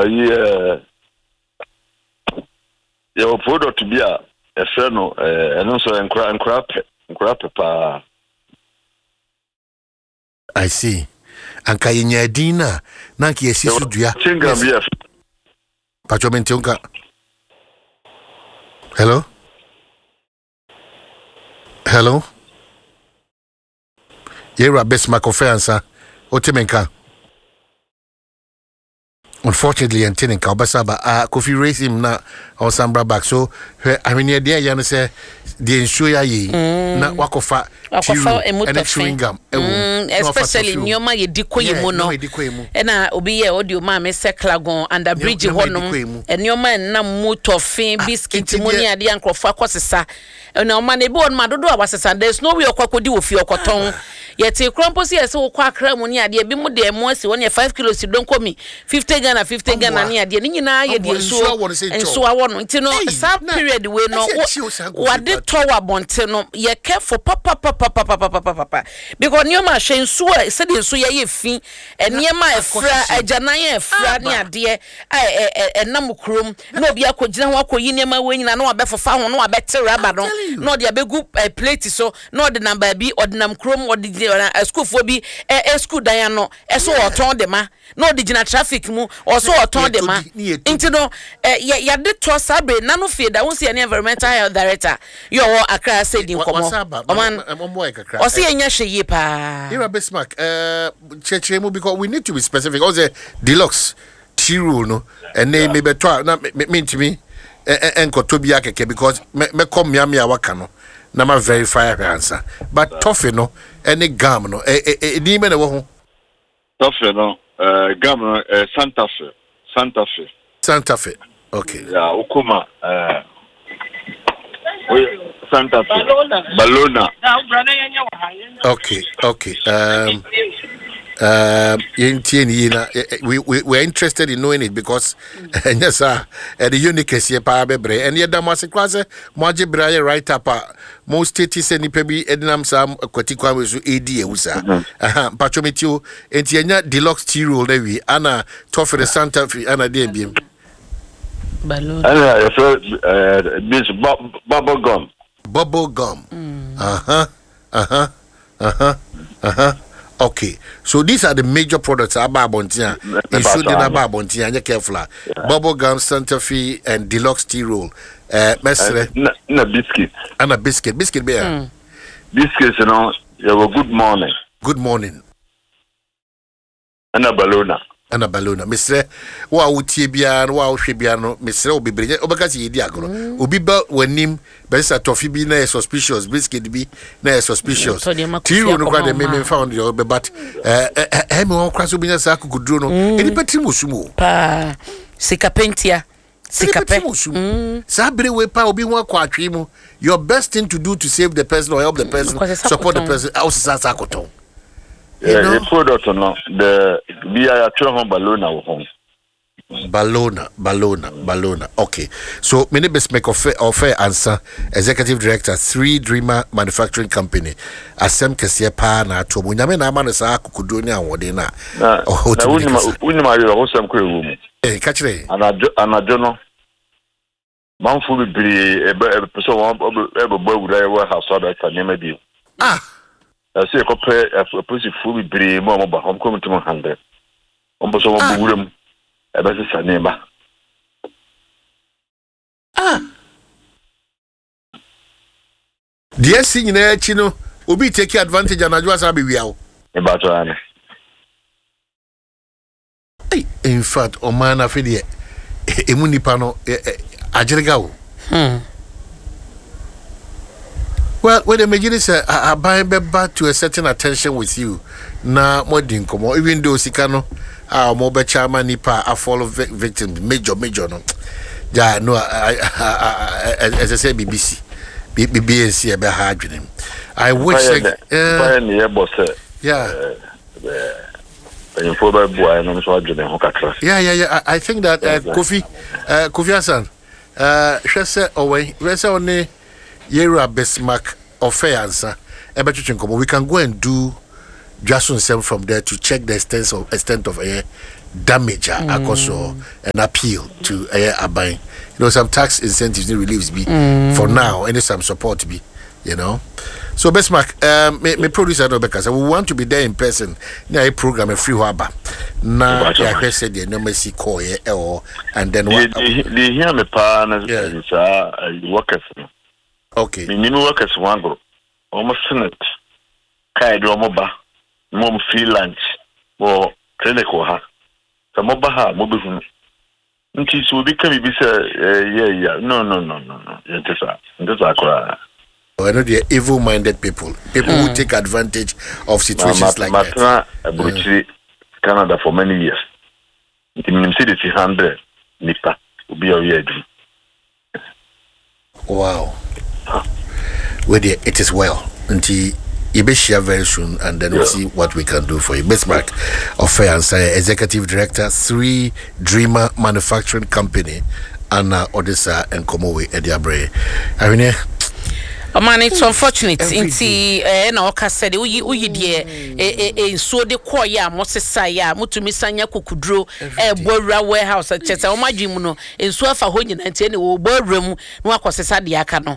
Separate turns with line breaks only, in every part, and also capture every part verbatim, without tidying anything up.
yeah, your product to be a a friend, and also and crap and crap and crap.
I see. And Kayenya Dina, Nanki Sisu Dua. Pachomentionka. Hello? Hello? Yera best makofansa. Otemenka. Unfortunately, and Tinenka, Basaba, uh, Kofi raise him now or Sambra back. So, I mean, dear Yana say, the ensure ye, not Wakofa, and chewing gum,
especially Nyoma, ye decoy mono, and I obi audio mamma seclagon and a bridge honum, and your man nam moot of fame, biscuit, timonia, the uncle for Cossessa, and now money born Madodo was a son. There's no way you could do with your cotton. Yet a crumpus here so quack ramonia, dear Bimu de Mosi, one year five kilos, you don't call me fifty Ghana, fifty Ghana, near the Nina, and so I want to know some period we know what the tower bonteno, ye care for papa, papa, papa, papa, papa, because your machine swear, said in Suya fin, and near my fra, a janaya fra near dear, I a namukrum, no be a cojan wako in my wing, and no a bet for found no a better rabadon, no the big a plate so, no the number be or the namcrum or the a school for be a school diano, a so or torn the ma, no the general traffic mu, or so or torn the ma, into no, ya did to sabre, none of fear, I won't see any environmental health director. You're a crash said in Common, or see any shipa.
Here are Bismarck, uh, Chechemu, because we need to be specific. Also, deluxe, T rule, no, and name maybe try, not mean to me, and Kotobiake, because me come Yami Awakano. Nama verify answer. But tough, no, any gum, no, a demon.
Tough, no, uh, gum, uh, Santa Fe, Santa Fe,
Santa Fe. Okay.
Yeah, Ukuma, uh, Santa Fe, Ballona.
Okay, okay. Um, um, we we we're interested in knowing it because yes, sir, the uniqueness here, Pabebre, and yet the Massacre, Margie Braille right up. Most states and Nipebi Ednam Sam Quatica was A D Usa. Pachometio, and Tiana Deluxe T rule, Levi, Anna Toffer the Santa Fe, Anna Debium.
Balloon.
Uh, Miss Bubble Gum.
Bubble Gum. Uh huh. Uh huh. Uh huh. Uh huh. Okay, so these are the major products. Ababontia, including Ababontia, and careful. Bubble Gum, Santa Fe, and Deluxe Tea Roll. Uh, Mestre.
And a biscuit.
And a biscuit. Biscuit bear.
Mm. Biscuits, you know, you have a good morning.
Good morning.
And a ballona.
And a ballona. Mister, wow, Tibian, wow, Shibiano, Mister Obi Bridget, Obacasi Diagono. Ubi belt when him, Bessa Toffee be na suspicious, biscuit be na suspicious. Tea roll, no, the men found your but, uh, Hemo Crasubinas Saku could do no, any petimusumu.
Pa, Sicapentia.
Mm. Sabre we pa obi one quatrimo. Your best thing to do to save the person or help the person, support the person. Also, Sakoton.
Yeah, the product no the we are trying Ballona home.
Ballona, Ballona, Ballona. Okay, so many best make of fair answer. Executive Director, Three Dreamer Manufacturing Company. Asem Kesia pa na to munyame na ama na sa akukudonia wodena.
Na unima unima yo ho sam kwe wo mu.
Eh, catch it.
Anajo anajo no. Manfu bibiri ebe person wan ebe bo wura we house order ta nyama bi.
Ah.
Asi e kope e person fu bibiri mo mo ba hom ko mutum one hundred. On person wo wura mu ebe se saneba.
Ah. Dear sing na chi no, obi take advantage anajo asa be wiawo.
E ba to ane.
In fact, o man afidi e mu nipa no ajerega wo.
Hmm.
Well, when the majority say I buy back to a certain attention with you, na more din komo even though sikano ah mo be chairman nipa a follow victims major major no. Ja no as I say B B C. B B C e be ha adwenem. I wish like yeah. Yeah, yeah, yeah. I, I think that uh, Kofi, uh, Kofi Hassan, uh, Shese away, Resa only Yera Bismarck of fair answer. We can go and do Jason Sem from there to check the extent of extent of air damage mm. akoso an appeal to uh, aban. You know, some tax incentives and reliefs be mm. for now, and some support be, you know. So Bestmark, um, me, me producer no because we want to be there in person. Na a program a free waba. Na ya said the no mercy call ye or and then what?
The hear me pa na sa workers.
Okay.
The new workers one go. Almost senate. Kai do mo ba. Mom free lunch. Or clinical ha. Sa mo ba ha mo be hu. Nti so bi ka bi say yeah yeah. No no no no no. Yentesa. Yentesa akora.
I know they're evil-minded people. People mm. who take advantage of situations ma, ma, like
that. I worked in Canada for many years. In the city, hundred nipa will be a year.
Wow. Huh. Well, it is well. Until you be share very soon, and then yeah. we'll see what we can do for you. Bestmark of Fair and Sire, Executive Director, Three Dreamer Manufacturing Company, Anna Odessa and Komowe Ediabre. I mean,
Oh man, it's unfortunate. Inti eh na oka said uyi uyi die eh eh so de call ya mosesa ya mutumi sanya kokudro eh bowra warehouse chese o madwim no enso afa ho nyina ntie ne wo bowra mu no akosesa de aka no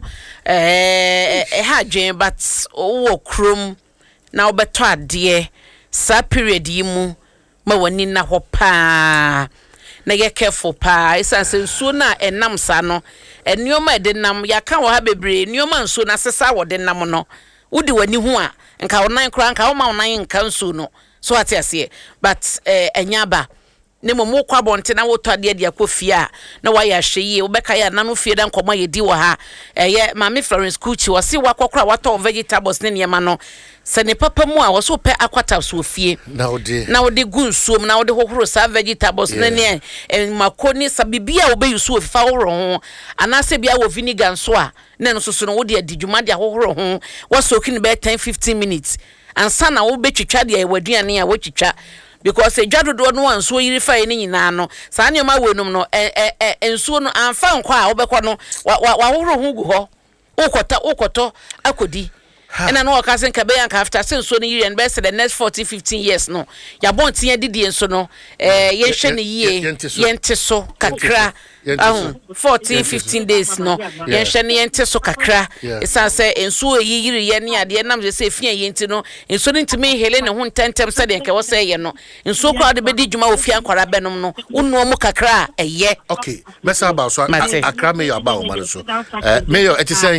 eh eh ha dwen but wo krom na obeto ade sa period yi mu ma wani na ho pa na ye careful pa isa senso na enam sa no enioma de nam yaka wo ha bebre enioma nso na sesa wo de nam no wodi wani hu a nka wo nan kra nka wo ma wo nan nka nso no so ate ase but eh enyaba ne mo mo kwa bonte na wo tade de akofia na wa ya hweye wo beka ya nanu fie da nkomo ye di wo ha eye mama Florence Kuchi wo se wakokra wato vegetables ne niema no se ne papa mu a wo so pe akwata so fie
na odi
na odi gunsuom na odi hohoro sa vegetables ne ne makoni sabibia wo be yusu ofifa horo ho anase bia wo vinegar nso a ne no soso no wodi adidwuma de hohoro ho wo soki ne be ten fifteen minutes ansa na wo be twitwa de awaduane a wo twitwa because a jado no one so yiri fa ni nyina no sa ne ma wenum no eh eh ensuo no amfa nkwa a wobekọ no wa horo hu gu ho ukota ukoto akodi ena no ka sen ka be yanka after senso no yiri and be say the next forty fifteen years no ya bon tie didi enso no eh ye hwe ne yie yente so kakra forty fifteen days no ye hwe ne yente so kakra isa say enso yiri ye ne ade nam say fia yenti no enso no ntimi hele ne ho ntentem say de nka wo say ye no enso kra de be di djuma wo fia nkwara benom no unno mo kakra eye
okay mesa ba so akra me yo ba o ma so eh me yo eti say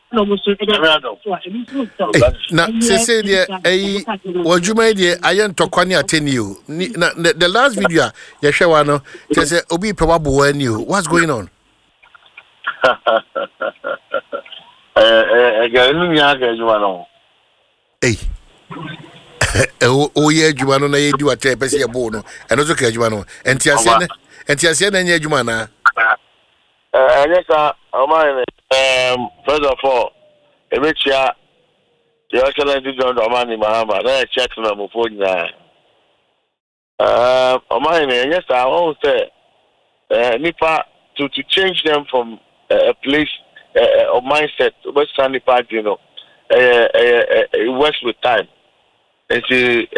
na sese de eh wajuma de ayen tokwani ateni o the last video ya hwewa no say obi probable ani o what's going on
eh eh ga nu nya ga juma no
eh o ye juma no na ye di wa te pese ye bo no eno so ka juma no enti ase ne enti ase na nya juma na
eh anya ka o ma um first of all emetia the excellent John Omani Mahama na check na mo phone na uh Omani yes I want to say uh nipa to to change them from uh, a place uh, of mindset but stand part you know uh, uh, uh works with time and see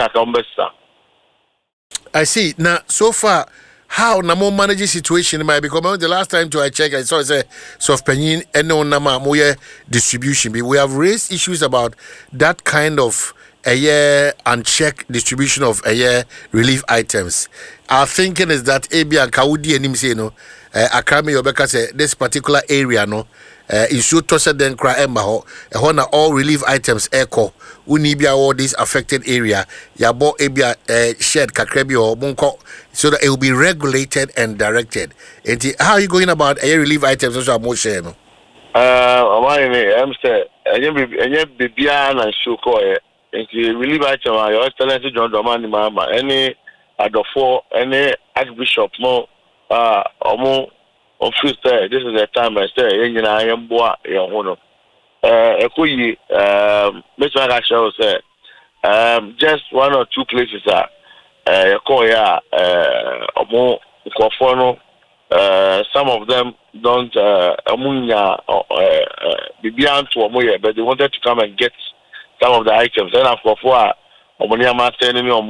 I see now so far. How na mo manage situation might because the last time to I check I saw say soft penny and no nama moye distribution. We have raised issues about that kind of a year unchecked distribution of a year relief items. Our thinking is that A B and Kaudi and him say no Akrame Yobeka say this particular area no uh, is so tossed then cry emma ho uh, all relief items echo unibia all this affected area ya bo ebia uh, shed kakrebi or bunko so that it will be regulated and directed. And how are you going about uh, relief items also more share no
uh why me I'm say enye bibia na show ko e nti relief item your excellency John Domani Mama any adofo any archbishop no uh omo office there this is the time I say yenyina ayemboa ye ho no eh ekoyi um Mister Gashaw say um just one or two places are eh call ya eh omo nkofo no uh some of them don't uh amunya uh bibian to omo ye but they wanted to come and get some of the items and of course omo ni ama say ni omo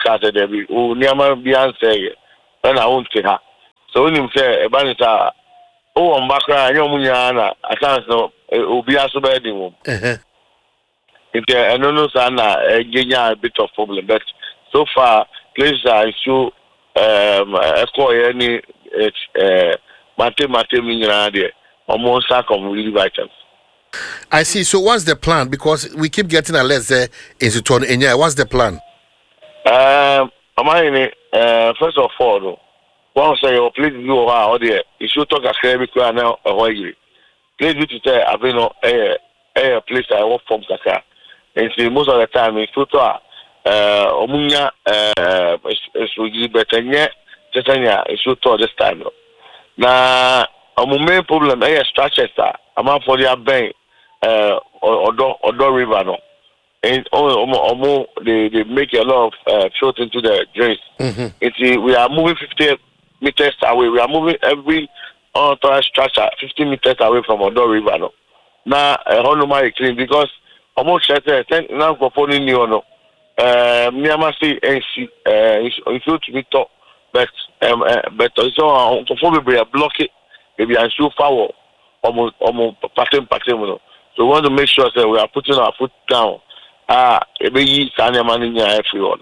cast there be o niama bi answer and I won't say her. So when him say Ebanita oh on background any omunya na asan so obi aso be di wo. Eh. If there I don't know sana a bit of problem but so far places are show um escort any uh mate mate mi nyina there almost sack of really items.
I see. So what's the plan? Because we keep getting alerts there in Suton Enya. What's the plan?
Um, am I uh, first of all, no, once I you please do over there, you should talk a clear because now a while. Please do to say I've been a a place I work from Kaka. And see most of the time in Suton, uh, Omunya, uh, is better yet. Just anya, it should talk this time. Now, our main problem is structure. I'm out for their bank. Uh, Odo Odo River no, and almost they they make a lot of uh, float into the drains. Mm-hmm. It's we are moving fifty meters away. We are moving every unauthorized structure fifty meters away from Odo River no. Now uh, how no my clean because almost said now proposing you no. Uh, Myanmar say N C uh, if you to be talk, but um uh, but so on to form be a block it. Maybe I show power almost almost pattern pattern no. So we want to make sure that we are putting our foot down. Ah, ebe yi sanya mani nya everyone.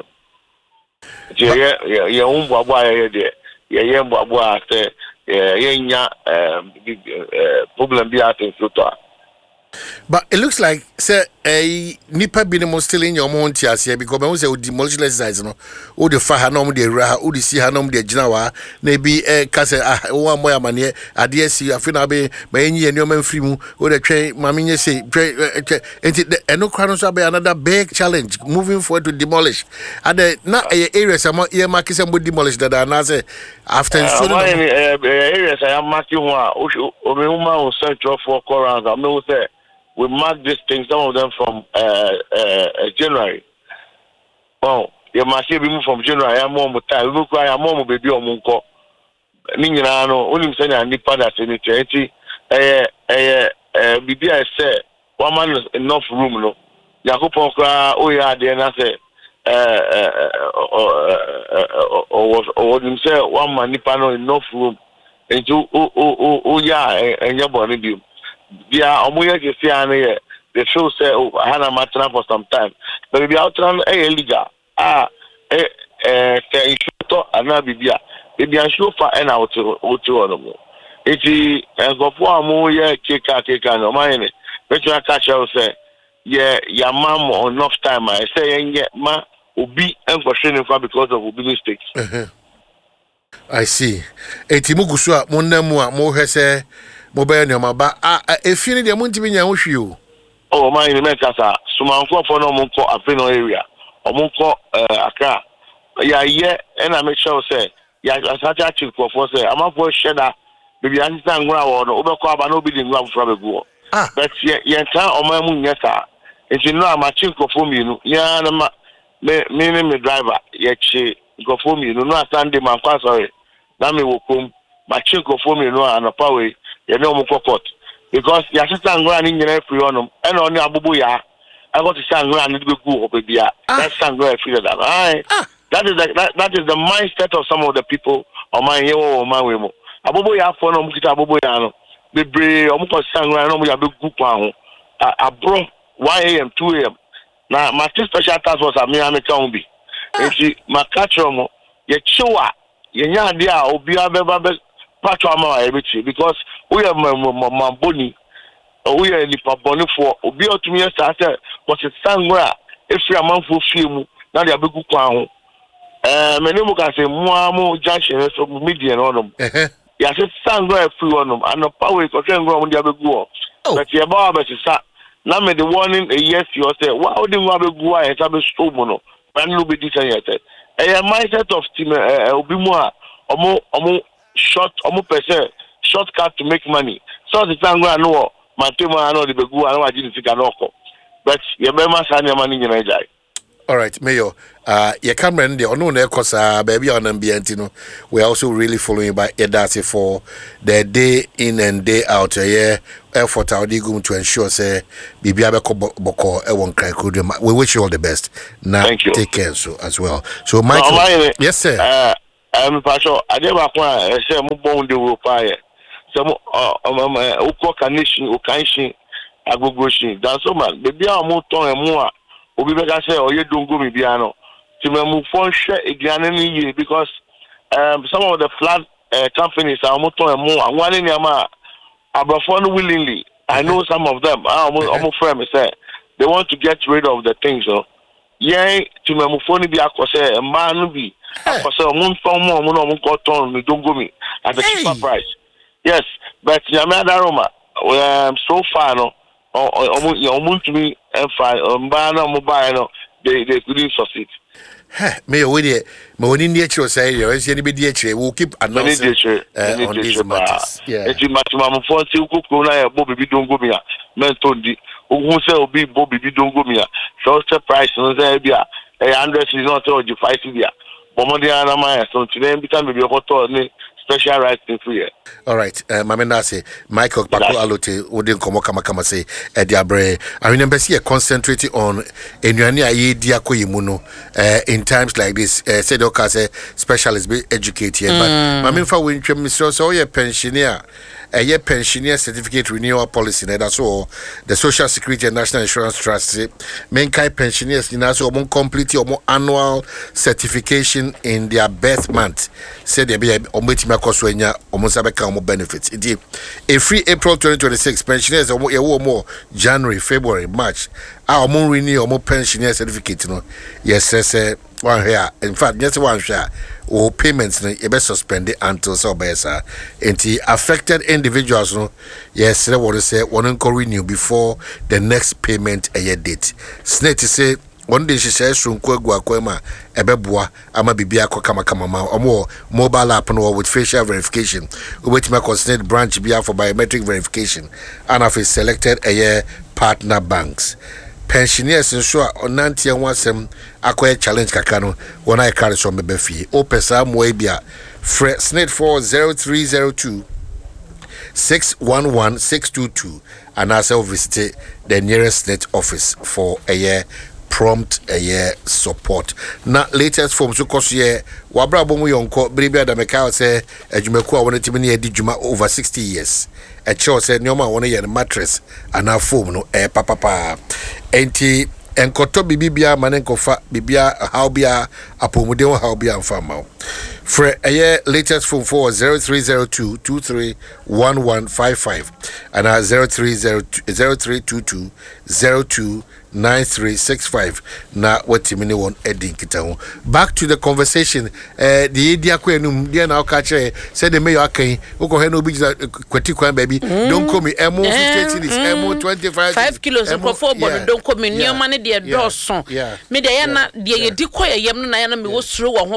Je ye ye umbu abua ye de. Ye ye umbu abua se ye nya problem bi atin so.
But it looks like say a nipa bi no still in your monty as here because when we say demolition exercise no o de fa ha no de ra o de si ha no de gina wa na bi e ka say ah o mo ya mane ade asi afi na be ma enyi eni o man free mu o de twen ma menye say twen enti eno kwa no so be another big challenge moving forward to demolish and na areas am e mark say mo demolish that na say after so
no areas I am marking ho a o me huma o search for corals I me say we mark these things, some of them from uh, uh, January. Oh, you must be moved from January. I'm more time. We cry. I'm more baby or munko. Nina no. Only say I need partners in it. Eti, eh, eh, eh. Bibi I say one man is enough room no. Yakupon cry. Oh yeah, there na say. Eh, eh, or or or him say one man need partner enough room. Enti oh oh oh oh yeah. Eh, your body be. Yeah, omuye ke see ane they show say oh hana matna for some time but be out run eh liga ah eh eh ke to ana bibia bibia show fa na otu otu onomo eti engofo amuye keka keka no mine bet you catch you say yeah your mom enough time I say yenye ma obi enkwhwe fa because of obi mistakes. Uh-huh.
I see eti mugusu a monnamu a mo hwese mobile nyoma ba a efini de muntimi nya wohwe o
oh my name kasa sumanfo for no monko afeno area omonko aka ya ye na make sure say ya asacha chief for say amafo sheda bibi anisa ngura wo no obekọ aba no bi di ngura fura begu but ye ye ntan omamu nyesa enti no amachin kofo mienu ya na ma me me me driver ye chi kofo mienu no asande man kwa sorry na me wokom machin kofo mienu anopa we you know mo court because ya sister ngura ni nyina free onum e na oni abubu ya I got to say ngura ni be go obebia that ngura free that right that is the, that, that is the mindset of some of the people on my year or my way mo abubu ya for no mukita abubu ya no bebre o mo ko say ngura no mo ya be go kwa ho abro one a m two a m na my special task was a me ameka ho bi enti makatro mo ye chiwa ye nya de a obi abeba be patro ama everything because we are mamboni we are nipa boni for obi otumi esa say but sangura efi amanfo fiemu na de abegu kwa ho eh menemu ka say muamu junction so media no no ya say sangura efi onum and power ko sangura mo de abegu o but ye ba ba sa na me the warning a yes you say why would you abegu a eta be stop no man no be this yet eh mindset of team obi mu a omo omo short omo person shortcut to make money so the time go no matema no the begu and wa jini sika no ko but ye be ma sa ni money nyina jai
All right, Mayor. Uh, your camera in the unknown because uh, baby on M B N, you know, we're also really following by Edasi for the day in and day out. Uh, yeah, effort out to ensure say Bibiabe Boko Ewon Kraikudum. We wish you all the best. Now,
thank you.
Take care so as well. So, Michael,
no,
yes, sir.
Uh, I'm Pastor. I never want to say I'm born the Wopaya. Some uh, um, Uko Kanishin, Ukanshin, Agogoshin. That's so man. Baby, I'm more ton and more. Obi beka say oh you don't go me biano to me move for share again because um some of the flat uh, companies are moto and more and one in yama abrafon willingly. I know some of them I almost friend say they want to get rid of the things so yeah to me move phone bi akose e ma no bi akose omo ton mo omo no omo ko ton me don't go me at the cheaper price. Yes, but yama daroma um so far no oh, you to me and fine, mobile, they they couldn't succeed.
May we dear, Moni nature say, you see anybody dear, we'll keep announcing on these matters. Yeah, it's maximum for two cook, Bobby don't go me, Mentondi, who say, be Bobby don't go me, so surprise, and say, a hundred is not all you fight here. Bomodiana Maya, so today become maybe a photo. Special rights in free. All right, uh, Mamena say Michael Paco Alote wouldn't come kama kama say Ediabre. I remember see a concentrating on Enuani Aye Diako Yimuno in times like this. Uh, said okay, say specialists be educated, mm. but Maminfa Wincham Mister so ye pensioner. A year pensioner certificate renewal policy, that's all. The Social Security and National Insurance Trust, main kind pensioners in also complete your annual certification in their birth month. Said they be a ometima almost have benefits. Indeed, a free April twenty twenty-six pensioners or more January, February, March. Our more renew or more pensioner certificate, you know. Yes, yes, one here. In fact, just one share. Or payments you be suspended until so better. And the affected individuals no yes they want to say one can renew before the next payment a year date. Snake say one day she says from Kwegwa Kwema Ebebua ama bibia kwa kama kama ma or mobile app no with facial verification. We wait my consent branch be for biometric verification and of selected a year partner banks. Pensioners ensure on ninety and one sem acquire challenge kakano when I carry some befi. Open some way bia Fred Snake for zero three zero two six one one six two two and also visit the nearest net office for a year prompt a year support. Now latest form so cause ye wabra bomu yonko bribia da meka say adwumaku a wona timini edi dwuma over sixty years. A choice said nyoma wona ye mattress and a foam no eh papa pa enti enkoto bibia manenkofa bibia how bia apomuden how bia mfama for a year latest phone for zero three zero two two three one one five five and uh, zero three zero two two zero two nine three six five na what mini one edding kita. Back to the conversation. Uh, the idea kwenum dia na okache said the mayor akan oko he no bi kwati kwan baby don't call me emo fifty is emo twenty-five
five kilos for four but don't call me new money dia doson me dia na dia ye di koy yem no na ya na me wo suro wo ho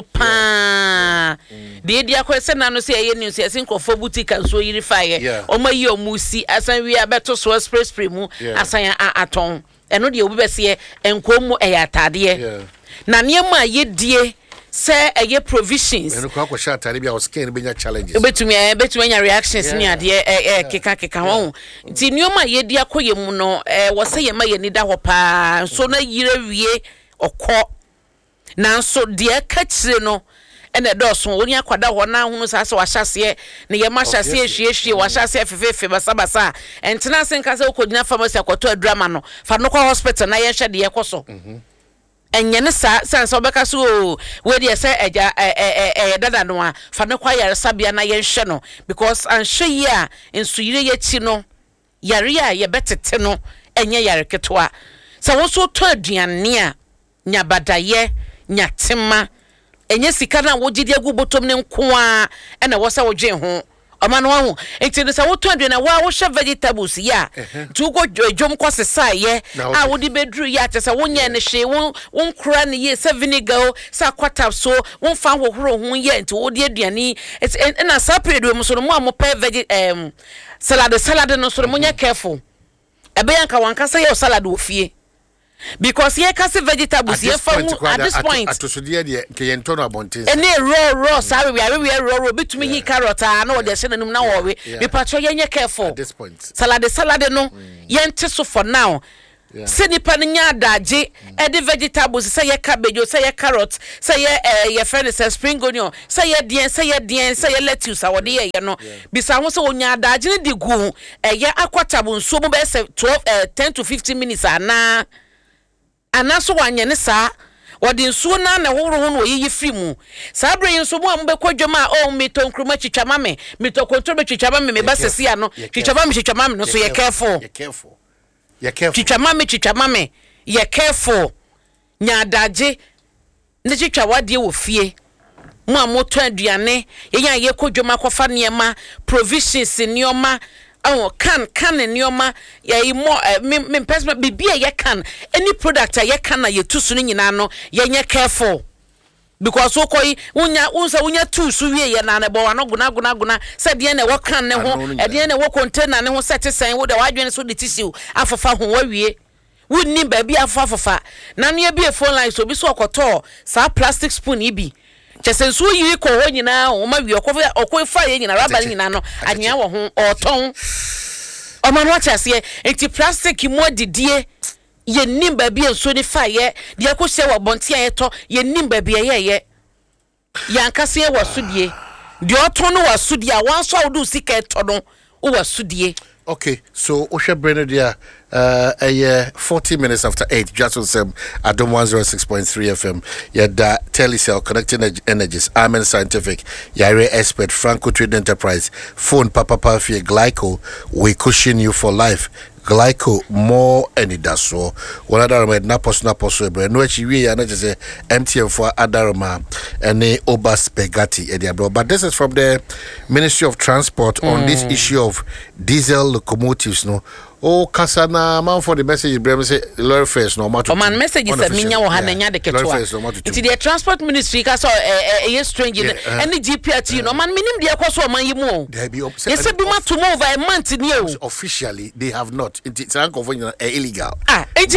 pa the idea kwen se na no se ye news se nkofo boutique so yiri faye o ma yi o musi asan wi abeto so spray spray mu asan aton eno de obi bese enkomu eyatade na niam ye die se eye provisions
eno kwa kwa sha atade bia o skin benya challenges
betumi e betumi nya reactions ni ade e keka keka ho nti niam ye die akoye mu no e wo se ye ma ye nida ho pa so na yire wie okọ na so de ka kire no ene doso oni akwada ho na hunu sa se wa hyase ne ye ma hyase ehwiehwie wa hyase efefefe basa basa entena senka se okodina pharmacy akoto adrama no fa no kwa hospital na ye hwe de ye koso mhm enye ne sa sense obeka so we de se eja eh dada no a fa no kwa yare sabia na ye hwe no because an hwe yi a ensuyire ye chi no yare a ye betete no enye yare ketwa sa wo so to aduane a nya badaye nya tema enye sika na wo gidi agu botom ne nkoa ena wo sa wo dwen ho amano ho enti ne sa wo to adwe na wa wo hwe vegetables ya tu go dwom kwosesa ye a wo di bedru ya te sa wo nya ne hwe wo nkura ne ye vinegar sa kwata so wo fa hohoro ho ye enti wo di aduani ena sa period mo so mo amope veg em salad salad no so mo nya careful ebe yanka wanka sa ye salad wo fie because here can see vegetables here for at this point
at so there the kenton abonte
any raw raw sorry we are we are raw bit me he carrot ah na dey shey na wo we be patcho yenye careful
at this point
salad salad no yente so for now se nipa nya adaje e de vegetables say ye cabbage say ye carrot say ye ye friend say spring onion say ye dien say ye dien say ye lettuce awode ye no bisa ho say onya adaje ne di gu e ye akwatabo nso mo be say twelve ten to fifteen minutes ana ana so wanye ne saa wodi nsuo na na horo ho no yiyi free mu saa bre nso mo am be kwadwama o mi to nkruma chichama me mi to kontrol be chichama me me ba sesi ano chichama me chichama me no so ye careful
ye careful ye careful
chichama me chichama me ye careful nya daje ne chichwa wade wo fie mo amoto aduane ye yan ye kwadwama kofa niema provisions nioma oh can can nioma ye mo me person bibia ye can any product ye can na ye tusu ni nyina no ye nye careful because so koi unya unsa unya tusu wie ye na na bo wa no guna guna guna said ye na wo can ne ho e de na wo container ne ho set sen wo de wadwene so de tissue afofa ho wa wie wunni ba bi afofa na no ye bi phone line so bi so okoto sa plastic spoon ibi chesensu yi ko ho nyina o ma wi okofa okofa ye nyina rubber nyina no anya wo ho oton o ma no chase enti plastic mo didie ye nim ba bi enso ni fa ye de ko hye wo bonte ye to ye nim ba bi ye ye yankase ye wasudie de oton no wasudie a wan so awdu sika to no o wasudie.
Okay, so Osha Benedia, uh, a forty minutes after eight, just on some Adom one oh six point three F M. Yeah, da Telecel Connecting Energies, Amen Scientific, Yare Expert, Franco Trade Enterprise, Phone Papa Pafia, Glyco, we cushion you for life. Glyco more any daso one other med napos napos webre no echi we ya na just M T N for adarma any oba spaghetti e dia bro. But this is from the Ministry of Transport mm. on this issue of diesel locomotives no. Oh, Kasana, man for the message, Brem say, lorry first, no matter.
Oh, man, message is a minya or Hananya de Ketua. It's the Transport Ministry, Casso, a year strange, and the G P R T, no man, minim the Akoso, man, you move.
They be
yes, be mad to move a month in you.
Officially, they have not. It's illegal.
Ah, it's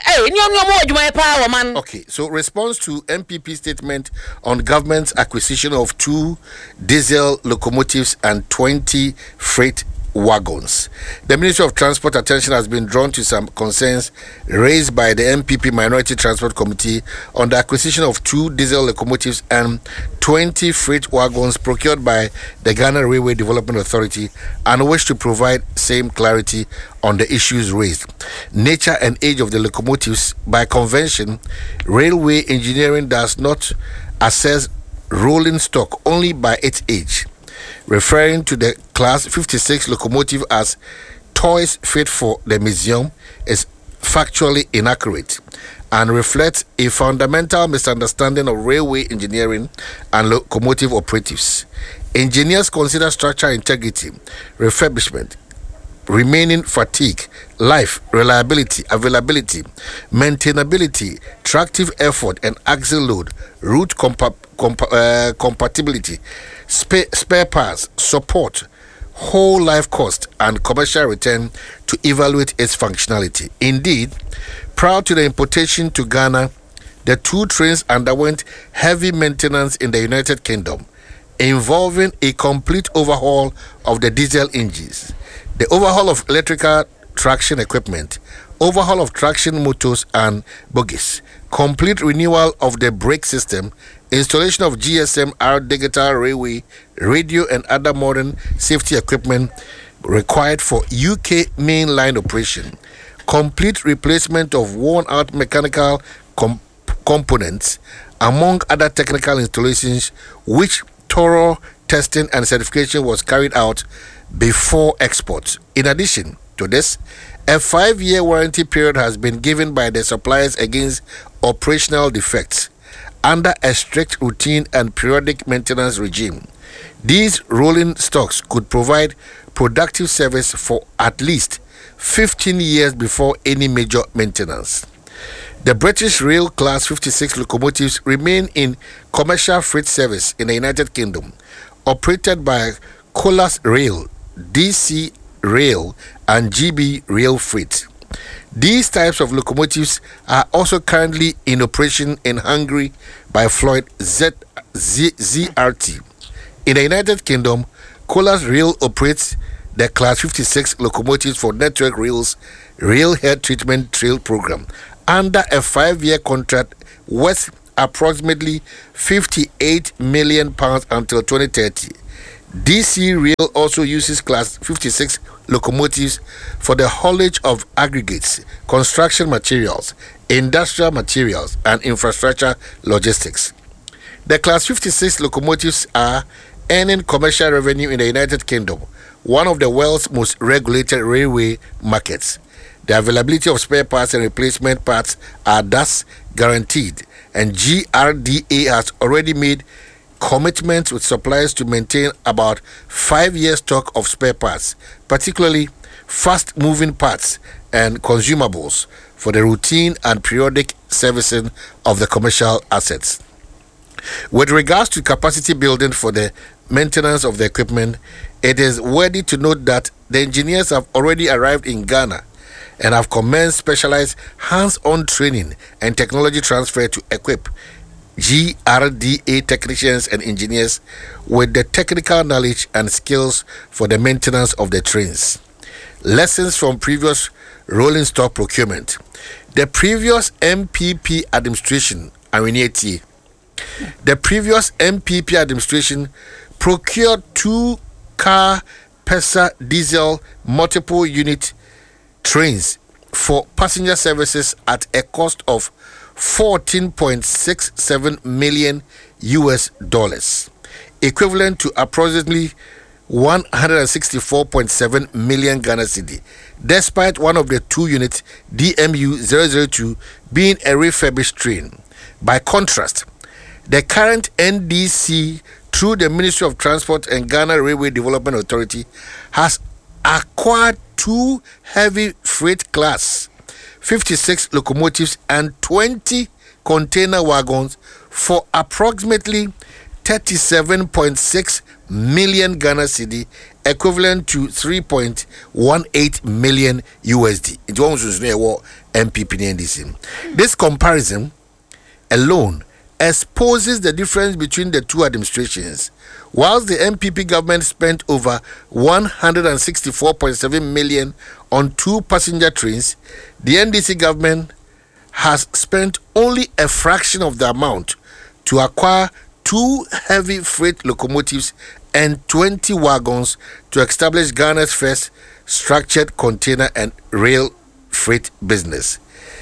you, my power, man.
Okay, so response to M P P statement on government's acquisition of two diesel locomotives and twenty freight wagons. The Ministry of Transport attention has been drawn to some concerns raised by the M P P Minority Transport Committee on the acquisition of two diesel locomotives and twenty freight wagons procured by the Ghana Railway Development Authority and wish to provide same clarity on the issues raised. Nature and age of the locomotives. By convention, railway engineering does not assess rolling stock only by its age, referring to the class fifty-six locomotive as toys fit for the museum is factually inaccurate and reflects a fundamental misunderstanding of railway engineering and locomotive operatives. Engineers consider structural integrity, refurbishment, remaining fatigue, life, reliability, availability, maintainability, tractive effort and axle load, route compa- compa- uh, compatibility, spare, spare parts, support, whole life cost and commercial return to evaluate its functionality. Indeed, prior to the importation to Ghana, the two trains underwent heavy maintenance in the United Kingdom, involving a complete overhaul of the diesel engines, the overhaul of electrical traction equipment, overhaul of traction motors and bogies, complete renewal of the brake system, installation of G S M R digital railway radio and other modern safety equipment required for U K mainline operation, complete replacement of worn-out mechanical com- components, among other technical installations, which thorough testing and certification was carried out before export. In addition to this, a five-year warranty period has been given by the suppliers against operational defects under a strict routine and periodic maintenance regime. These rolling stocks could provide productive service for at least fifteen years before any major maintenance. The British Rail Class fifty-six locomotives remain in commercial freight service in the United Kingdom, operated by Colas Rail, D C Rail, and G B Rail Freight. These types of locomotives are also currently in operation in Hungary by Floyd Z, Z, ZRT. In the United Kingdom, Colas Rail operates the Class fifty-six locomotives for Network Rail's Rail Head Treatment Trail program under a five-year contract worth approximately fifty-eight million pounds until twenty thirty. D C Rail also uses Class fifty-six locomotives for the haulage of aggregates, construction materials, industrial materials, and infrastructure logistics. The Class fifty-six locomotives are earning commercial revenue in the United Kingdom, one of the world's most regulated railway markets. The availability of spare parts and replacement parts are thus guaranteed, and G R D A has already made commitments with suppliers to maintain about five years stock of spare parts, particularly fast-moving parts and consumables for the routine and periodic servicing of the commercial assets. With regards to capacity building for the maintenance of the equipment, it is worthy to note that the engineers have already arrived in Ghana and have commenced specialized hands-on training and technology transfer to equip G R D A technicians and engineers with the technical knowledge and skills for the maintenance of the trains. Lessons from previous rolling stock procurement. The previous M P P administration, the previous M P P administration procured two car Pesa diesel multiple unit trains for passenger services at a cost of fourteen point six seven million U S dollars, equivalent to approximately one hundred sixty-four point seven million Ghana cedi, despite one of the two units, D M U zero zero two, being a refurbished train. By contrast, the current N D C, through the Ministry of Transport and Ghana Railway Development Authority, has acquired two heavy freight class fifty-six locomotives and twenty container wagons for approximately thirty-seven point six million Ghana cedi, equivalent to three point one eight million U S D. It was M P P N D C. This comparison alone exposes the difference between the two administrations. Whilst the M P P government spent over one hundred sixty-four point seven million on two passenger trains, the N D C government has spent only a fraction of the amount to acquire two heavy freight locomotives and twenty wagons to establish Ghana's first structured container and rail freight business.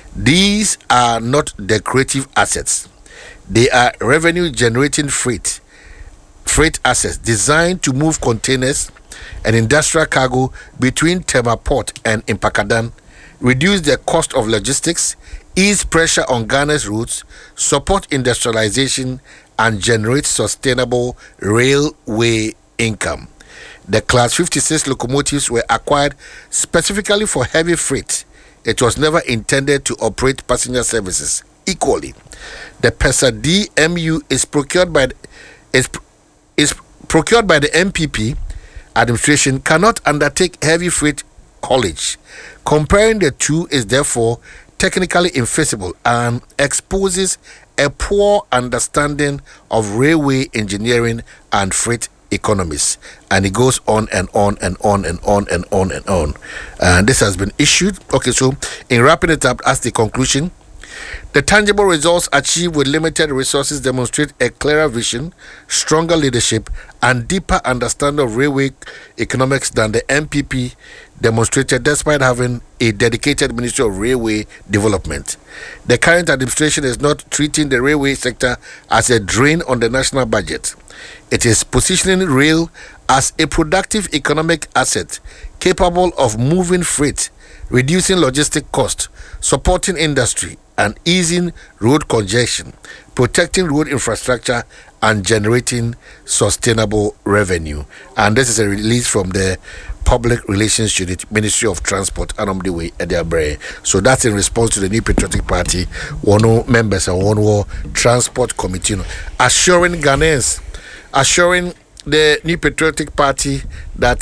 These are not decorative assets. They are revenue-generating freight freight assets designed to move containers and industrial cargo between Tema Port and Impakadan, reduce the cost of logistics, ease pressure on Ghana's roads, support industrialization, and generate sustainable railway income. The Class fifty-six locomotives were acquired specifically for heavy freight. It was never intended to operate passenger services equally. The Pesa D M U is procured by the, is, is procured by the M P P administration, cannot undertake heavy freight haulage. Comparing the two is therefore technically infeasible and exposes a poor understanding of railway engineering and freight economies. And it goes on and on and on and on and on and on. And this has been issued. Okay, so in wrapping it up as the conclusion, the tangible results achieved with limited resources demonstrate a clearer vision, stronger leadership, and deeper understanding of railway economics than the M P P demonstrated despite having a dedicated Ministry of Railway Development. The current administration is not treating the railway sector as a drain on the national budget. It is positioning rail as a productive economic asset capable of moving freight, reducing logistic costs, supporting industry, and easing road congestion, protecting road infrastructure, and generating sustainable revenue. And this is a release from the Public Relations Unit, Ministry of Transport, Anamdiwe Ediabre. So that's in response to the New Patriotic Party, one members and one Transport Committee, assuring Ghanaians, assuring the New Patriotic Party that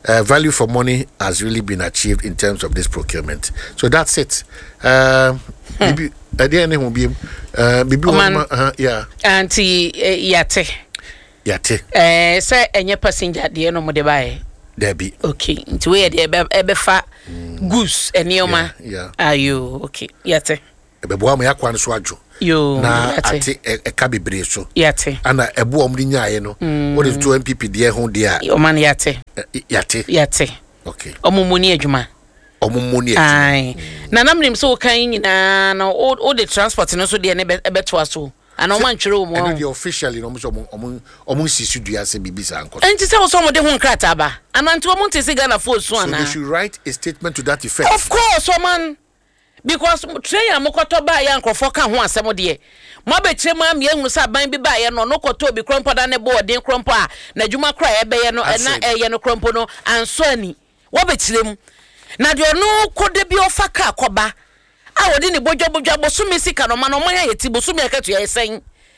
uh, value for money has really been achieved in terms of this procurement. So that's it. Um, maybe at the end, uh, maybe one, uh, yeah.
Auntie Yate.
Yate.
Eh, say any passenger the no more buy.
Debbie.
Okay. Into where the ebe fa goose enioma.
Yeah.
Are you okay? Yate.
Ebe boa me akwa nso adwo.
Yo.
Na ate e ka bebre so.
Yate.
Ana ebo om ni nyaaye no. What is two M P P there ho there?
O man yate.
Yate.
Yate.
Okay.
Omumuni adwuma.
Omumuni adwuma.
Ai. Na namnim so kan nyina na all the transport no so there ne beto so. Ana man twere o mo.
And the officially no so omo omo sisi dua se bibisa anko.
Enti se wo so mo de ho nkrata ba. Ananti omo ntese Ghana for so ana.
So they should write a statement to that effect.
Of course, o man. Because train amokoto ba ya nkrofo ka ho asem de. Mo abetire ma me ehunu sa ban bi ba ye no no koto bi krompo da ne board den krompo a na dwuma kra ye be ye no na eye no krompo no anso ani. Wo betire mu. Na de no kode bi ofa ka akoba. A wodi ni bojo bojo bosumi sika no ma no man ya ti bosumi akato ye sen.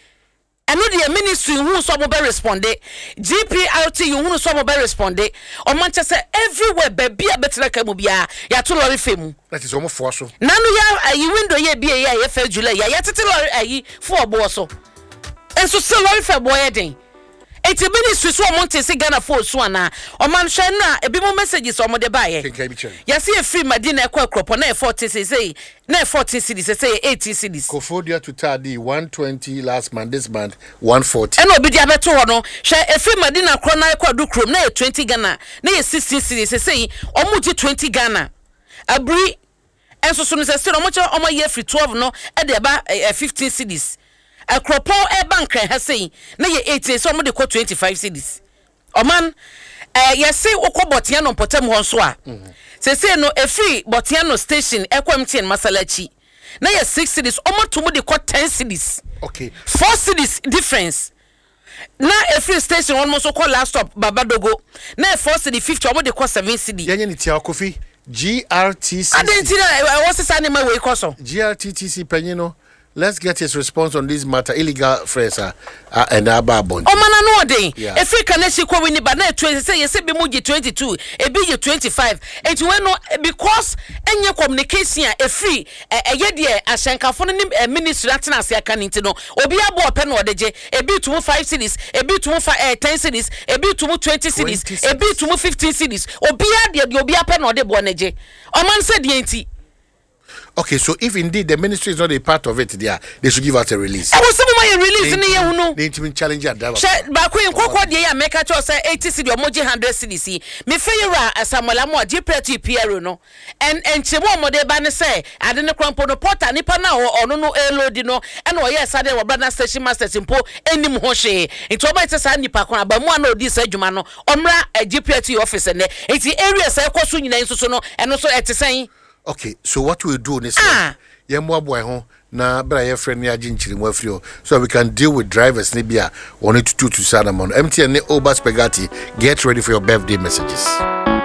Eno the ministry who so mo be responde G P R T you who so mo be responde o man say everywhere baby abetena ka mu bia ya to lorry femu
that is almost for so
nanu ya ayi window ye bia ya ye fa July ya ya tete lorry ayi for bo so enso se lorry fa boy den eti ministry so mo ntese Ghana for so ana o man hwe na ebi mo messages o mo de ba ye ya se e free Madina e kwa akropo na e fourteen say na fourteen cities say eighteen cities
Kofodia to Tadi one twenty last month this month one forty
and obi dia beto ho no hwe e free Madina kro na kwa do krom na twenty Ghana na sixteen cities say omo gi twenty Ghana abri enso so no say still omo che omo ye free twelve no e de ba fifteen cities akropo e bank ha say na ye eighteen so omo de ko twenty-five cities oman eh ye say okobotia no potem ho so a se say no e free Botiano station ekwamti en Masalachi na ye six cities omo to mo de ko ten cities
okay
four cities difference na e free station one mo so call last stop Babadogo na four city fifty omo de ko seven cities
yenye ni tia Kofi G R T C
adentina what's this animal we koso
G R T T C penyino. Let's get his response on this matter. Illegal friends are uh, and ababon.
Oh man, no day. If we can let you go in the twenty say you say be muji twenty-two, a be twenty-five. And you know because any communication a free a year as Shankafon ministry Latina say can know. Obi abo pen or the a bit to five cities, a bit to five ten cities, a bit to twenty cities, a bit to fifteen cities. Obi a the obi a pen or the boneje. Oh man said the anti.
Okay, so if indeed the ministry is not a part of it, there they should give us a release.
I was some of my release in the no.
They intimate challenge at that.
Back when Coco de make a choice eighty city or moji hundred C D C. Me favor as Samuel Amo, G P R T Pierre no. And and Chemo Mode Bane say, I didn't crumple the pot and Nipana or no no elo dino. And oh yes, I did what brother station master simple any moshe. Into my Sani Pakona, but one of this Jumano, Omra a G P R T office and it's the area say Kosun in Sono and also at the same.
Okay, so what we do is ah. Yemwa boy home na bra ye friend ni agin chiri mo afrio so we can deal with drivers ni bia one to two to Sanamon M T N ne Oba Spaghetti. Get ready for your birthday messages.